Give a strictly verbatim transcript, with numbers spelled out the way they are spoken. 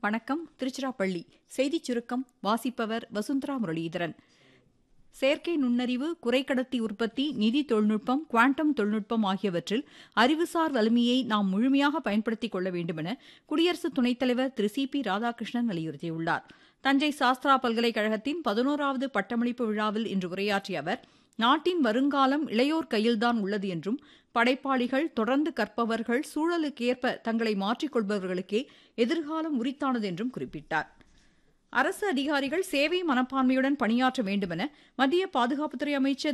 வணக்கம். திருச்சிராப்பள்ளி செய்திச் சுருக்கம் வாசிப்பவர் வசுந்தரா முரளிதரன். செயற்கை நுண்ணறிவு, குறைக்கடத்தி உற்பத்தி, நிதி தொழில்நுட்பம், குவாண்டம் தொழில்நுட்பம் ஆகியவற்றில் அறிவுசார் வலிமையை நாம் முழுமையாக பயன்படுத்திக் கொள்ள வேண்டுமென குடியரசு துணைத் தலைவர் திரு சி பி ராதாகிருஷ்ணன் வலியுறுத்தியுள்ளார். தஞ்சை சாஸ்திரா பல்கலைக்கழகத்தின் பதினோராவது பட்டமளிப்பு விழாவில் இன்று உரையாற்றிய அவர், நாட்டின் வருங்காலம் இளையோர் கையில்தான் உள்ளது என்றும், படைப்பாளிகள், தொடர்ந்து கற்பவர்கள், சூழலுக்கேற்ப தங்களை மாற்றிக்கொள்பவர்களுக்கே எதிர்காலம் உரித்தானது என்றும் குறிப்பிட்டார். அரசு அதிகாரிகள் சேவை மனப்பான்மையுடன் பணியாற்ற வேண்டுமென மத்திய பாதுகாப்புத்துறை அமைச்சர்